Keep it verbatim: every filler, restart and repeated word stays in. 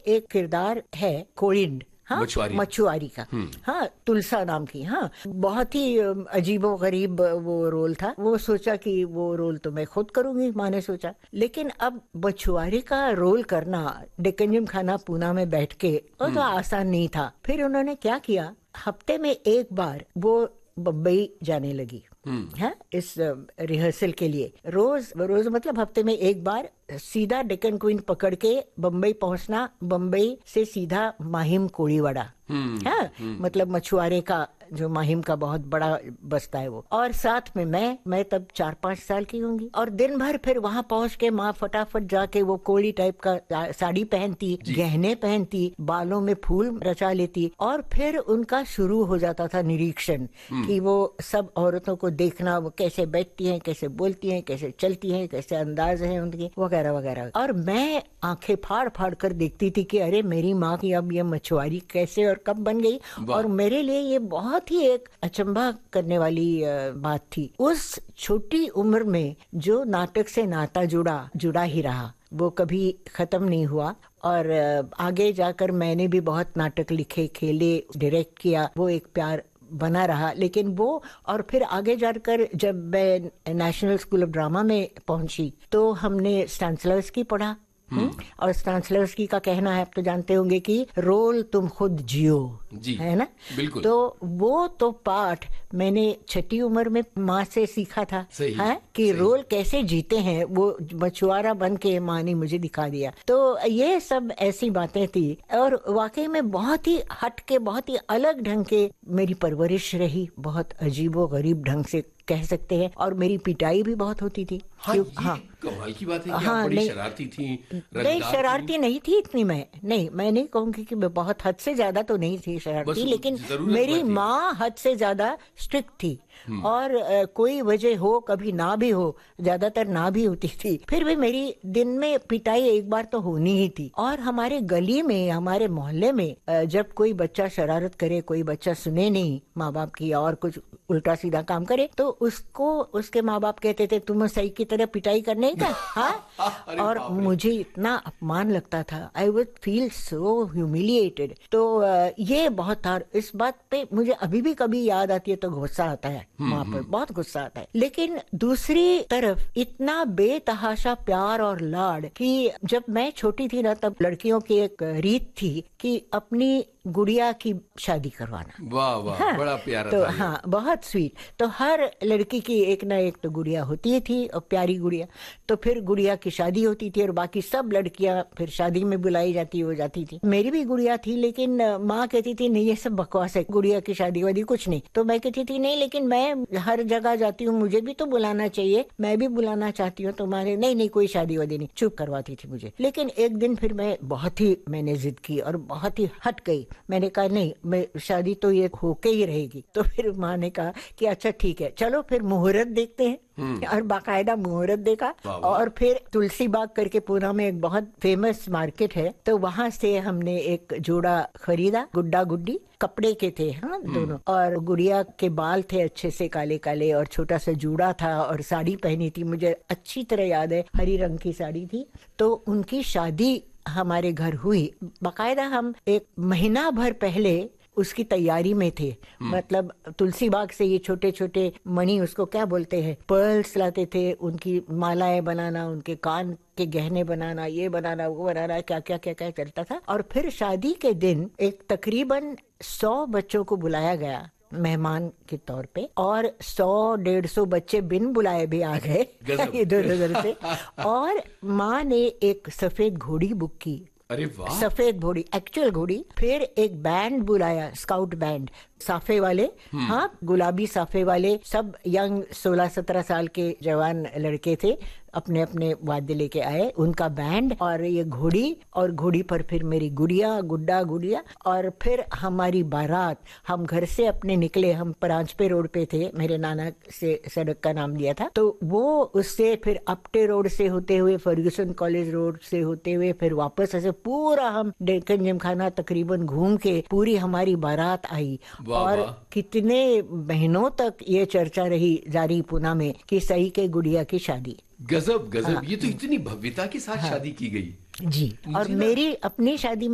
एक किरदार है कोलिंड, हाँ मछुआरी मछुआरी का, हाँ तुलसा नाम की, हाँ बहुत ही अजीबो गरीब वो रोल था। वो सोचा कि वो रोल तो मैं खुद करूंगी, माँ ने सोचा। लेकिन अब मछुआरी का रोल करना डेक्कन जिमखाना पूना में बैठ के वो तो आसान नहीं था। फिर उन्होंने क्या किया, हफ्ते में एक बार वो बम्बई जाने लगी है इस रिहर्सल के लिए। रोज रोज मतलब हफ्ते में एक बार सीधा डेक्कन क्वीन पकड़ के बम्बई पहुंचना, बम्बई से सीधा माहिम कोळीवाड़ा, है मतलब मछुआरे का जो माहिम का बहुत बड़ा बस्ता है वो, और साथ में मैं मैं तब चार पांच साल की होंगी। और दिन भर फिर वहां पहुंच के माँ फटाफट जाके वो कोली टाइप का साड़ी पहनती, गहने पहनती, बालों में फूल रचा लेती, और फिर उनका शुरू हो जाता था निरीक्षण कि वो सब औरतों को देखना, वो कैसे बैठती हैं, कैसे बोलती हैं, कैसे चलती हैं, कैसे अंदाज है उनकी, वगैरह वगैरह। और मैं आंखें फाड़ फाड़ कर देखती थी कि अरे मेरी माँ की अब ये मछुआरी कैसे और कब बन गई। और मेरे लिए ये बहुत ही एक अचंभा करने वाली बात थी। उस छोटी उम्र में जो नाटक से नाता जुड़ा जुड़ा ही रहा, वो कभी खत्म नहीं हुआ। और आगे जाकर मैंने भी बहुत नाटक लिखे, खेले, डायरेक्ट किया, वो एक प्यार बना रहा। लेकिन वो और फिर आगे जाकर जब मैं नेशनल स्कूल ऑफ ड्रामा में पहुंची तो हमने स्टानिस्लावस्की पढ़ा। हुँ? और स्टानिस्लावस्की का कहना है, आप तो जानते होंगे कि रोल तुम खुद जियो, है ना, बिल्कुल। तो वो तो पाठ मैंने छठी उम्र में माँ से सीखा था, है कि सही। रोल कैसे जीते हैं, वो मछुआरा बन के माँ ने मुझे दिखा दिया। तो ये सब ऐसी बातें थी और वाकई में बहुत ही हट के, बहुत ही अलग ढंग के मेरी परवरिश रही, बहुत अजीबो गरीब ढंग से कह सकते हैं। और मेरी पिटाई भी बहुत होती थी। हाँ, हाँ, कमाल की बात है कि हाँ, आप बड़ी नहीं, शरारती थी। नहीं शरारती नहीं थी इतनी, मैं नहीं मैं नहीं कहूंगी कि मैं बहुत हद से ज्यादा तो नहीं थी शरारती, लेकिन मेरी माँ हद से ज्यादा स्ट्रिक्ट थी। और आ, कोई वजह हो, कभी ना भी हो, ज्यादातर ना भी होती थी, फिर भी मेरी दिन में पिटाई एक बार तो होनी ही थी। और हमारे गली में, हमारे मोहल्ले में आ, जब कोई बच्चा शरारत करे, कोई बच्चा सुने नहीं माँ बाप की और कुछ उल्टा सीधा काम करे, तो उसको उसके माँ बाप कहते थे तुम सही की तरह पिटाई करने का, हाँ। और मुझे इतना अपमान लगता था, I would feel so humiliated. तो ये बहुत था। इस बात पे मुझे अभी भी कभी याद आती है तो गुस्सा आता है माँ पर, बहुत गुस्सा आता है। लेकिन दूसरी तरफ इतना बेतहाशा प्यार और लाड कि जब मैं छोटी थी ना, तब लड़कियों की एक रीत थी कि अपनी गुड़िया की शादी करवाना। वाह वाह, हाँ, बड़ा प्यारा तो था। हाँ, बहुत स्वीट। तो हर लड़की की एक ना एक तो गुड़िया होती ही थी, और प्यारी गुड़िया। तो फिर गुड़िया की शादी होती थी और बाकी सब लड़कियां फिर शादी में बुलाई जाती हो जाती थी। मेरी भी गुड़िया थी, लेकिन माँ कहती थी नहीं ये सब बकवास है, गुड़िया की शादी वादी कुछ नहीं। तो मैं कहती थी नहीं, लेकिन मैं हर जगह जाती हूँ, मुझे भी तो बुलाना चाहिए, मैं भी बुलाना चाहती हूँ। तो मारे नहीं नहीं कोई शादी वादी नहीं, चुप करवाती थी मुझे। लेकिन एक दिन फिर मैं बहुत ही मैंने जिद की और बहुत ही हट गई। मैंने कहा नहीं, मैं शादी तो ये होके ही रहेगी। तो फिर माँ ने कहा कि अच्छा ठीक है, चलो फिर मुहूर्त देखते हैं। और बाकायदा मुहूर्त देखा। और फिर तुलसी बाग करके पूना में एक बहुत फेमस मार्केट है, तो वहां से हमने एक जोड़ा खरीदा, गुड्डा गुड्डी कपड़े के थे, हाँ दोनों। और गुड़िया के बाल थे अच्छे से काले काले, और छोटा सा जूड़ा था, और साड़ी पहनी थी, मुझे अच्छी तरह याद है, हरी रंग की साड़ी थी। तो उनकी शादी हमारे घर हुई। बाकायदा हम एक महीना भर पहले उसकी तैयारी में थे। मतलब तुलसी बाग से ये छोटे छोटे मणि, उसको क्या बोलते हैं, पर्ल्स लाते थे, उनकी मालाएं बनाना, उनके कान के गहने बनाना, ये बनाना, वो बनाना, क्या क्या क्या क्या चलता था। और फिर शादी के दिन एक तकरीबन सौ बच्चों को बुलाया गया मेहमान के तौर पे, और सौ डेढ़ सौ बच्चे बिन बुलाए भी आ गए इधर उधर से। और माँ ने एक सफेद घोड़ी बुक की। अरे वाह, सफेद घोड़ी, एक्चुअल घोड़ी। फिर एक बैंड बुलाया, स्काउट बैंड, साफे वाले, हाँ गुलाबी साफे वाले, सब यंग सोलह सत्रह साल के जवान लड़के थे, अपने अपने वाद्य लेके आए, उनका बैंड और ये घोड़ी। और घोड़ी पर फिर मेरी गुड़िया, गुड्डा गुड़िया। और फिर हमारी बारात, हम घर से अपने निकले, हम परांजपे रोड पे थे, मेरे नाना से सड़क का नाम लिया था। तो वो उससे फिर अपटे रोड से होते हुए, फर्ग्यूसन कॉलेज रोड से होते हुए, फिर वापस ऐसे पूरा हम डेक्कन जिमखाना तकरीबन घूम के पूरी हमारी बारात आई। और कितने महीनों तक ये चर्चा रही जारी पूना में कि सई के गुड़िया की शादी। गजब गजब, हाँ, ये तो इतनी भव्यता के साथ हाँ, शादी की गई जी। और मेरी अपनी शादी